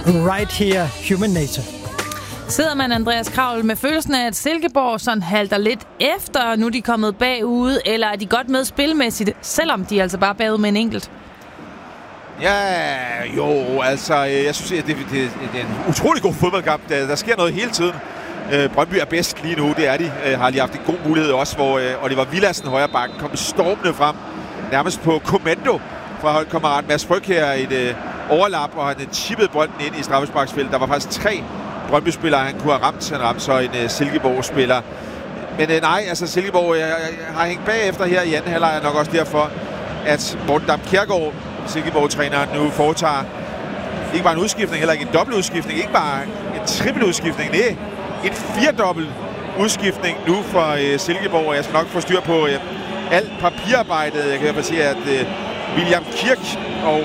Right Here, Human Nature. Sidder man, Andreas Kravl, med følelsen af, at Silkeborg sådan halter lidt efter, nu de er kommet bagud, eller er de godt med spilmæssigt, selvom de er altså bare bagud med en enkelt? Ja, jo, altså, jeg synes, at det er en utrolig god fodboldkamp. Der sker noget hele tiden. Brøndby er bedst lige nu, det er de. Har lige haft en god mulighed også, hvor Oliver Villadsen, højre bakken, kom stormende frem, nærmest på kommando fra holdkammerat Mads Fryg her, et overlap, og han chippede bolden ind i straffesparksfeltet. Der var faktisk 3 Brøndby-spillere, han kunne have ramt. Han ramte så en Silkeborg-spiller. Men nej, altså Silkeborg har hængt bagefter her i anden halvleg, nok også derfor, at Morten Dam Kjærgaard, Silkeborg-træneren, nu foretager ikke bare en udskiftning, heller ikke en dobbeltudskiftning, ikke bare en trippeludskiftning, nej, en 4-dobbelt udskiftning nu for Silkeborg, og jeg skal nok få styr på alt papirarbejdet. Jeg kan i hvert fald sige, at William Kirk og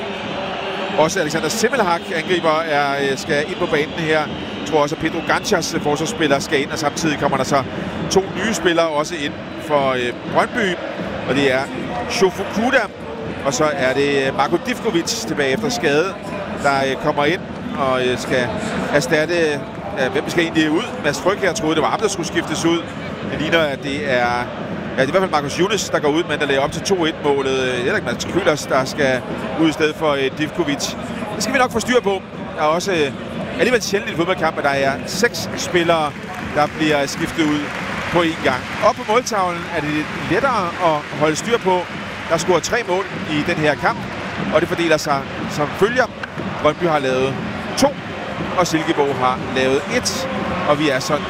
også Alexander Semmelhak, angriber, skal ind på banen her. Jeg tror også, at Pedro Ganchas, forsvarsspiller, skal ind, og samtidig kommer der så 2 nye spillere også ind for Brøndby, og det er Shofukuda, og så er det Marko Divkovic tilbage efter skade, der kommer ind og skal erstatte, hvem skal egentlig ud? Mads Fryg her troede, det var ham, der skulle skiftes ud. Det ligner, at det er... Ja, det er i hvert fald Marcus Younes, der går ud, men der lægger op til 2-1-målet. Det er ikke Mads Køllers, der skal ud i stedet for Divkovic. Det skal vi nok få styr på. Der er også alligevel sjældent i fodboldkamp, at der er 6 spillere, der bliver skiftet ud på én gang. Op på måltavlen er det lettere at holde styr på. Der er scoret 3 mål i den her kamp, og det fordeler sig som følger. Brøndby har lavet 2, og Silkeborg har lavet 1. Og vi er sådan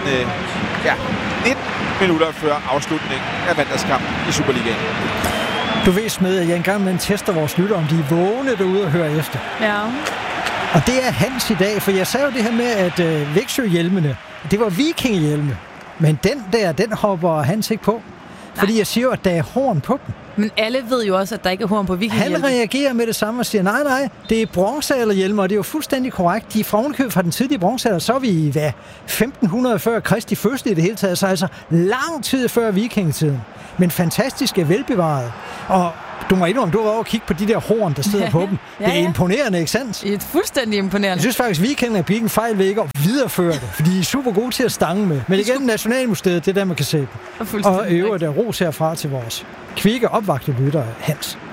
19 minutter før afslutningen af mandagskampen i Superligaen. Du ved, Smed, at jeg engang med en tester vores lytter, om de er vågne derude og hører efter. Ja. Og det er Hans i dag, for jeg sagde jo det her med, at Växjö-hjelmene, det var vikingehjelme. Men den hopper Hans ikke på. Fordi jeg siger jo, at der er horn på dem. Men alle ved jo også, at der ikke er horn på vikingehjelme. Han reagerer med det samme og siger, nej, det er bronzealderhjelme, og det er jo fuldstændig korrekt. De er fra fra den tidlige bronzealder, så er vi i 1500 før Kristi fødsel i det hele taget, så altså lang tid før vikingetiden. Men fantastisk er velbevaret. Og du må indrømme, du var over at kigge på de der horn, der sidder på dem. Det er imponerende, ikke sandt? Det er fuldstændig imponerende. Jeg synes faktisk, at vikingerne begik en fejl ved ikke at videreføre det, fordi de er super gode til at stange med. Men igen, Nationalmuseet, det er der, man kan se dem. Og øvrigt er ros herfra til vores kvikke opvagte lyttere, Hans.